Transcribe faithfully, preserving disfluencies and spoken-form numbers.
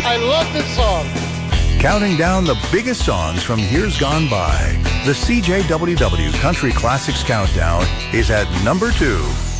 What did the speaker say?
I love this song. Counting down the biggest songs from years gone by, the C J W W Country Classics Countdown is at number two.